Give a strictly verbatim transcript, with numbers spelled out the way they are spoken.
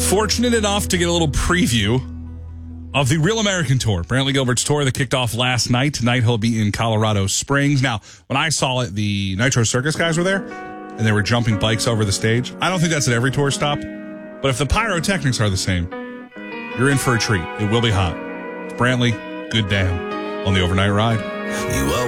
Fortunate enough to get a little preview of the Real American Tour, Brantley Gilbert's tour that kicked off last night. Tonight he'll be in Colorado Springs. Now, when I saw it, the Nitro Circus guys were there, and they were jumping bikes over the stage. I don't think that's at every tour stop, but if the pyrotechnics are the same, you're in for a treat. It will be hot. It's Brantley, good damn, on the overnight ride. You